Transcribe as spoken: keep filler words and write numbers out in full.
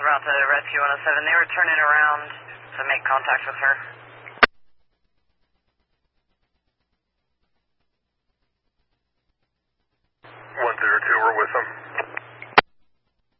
route to Rescue one oh seven. They were turning around to make contact with her. one zero two, we're with them.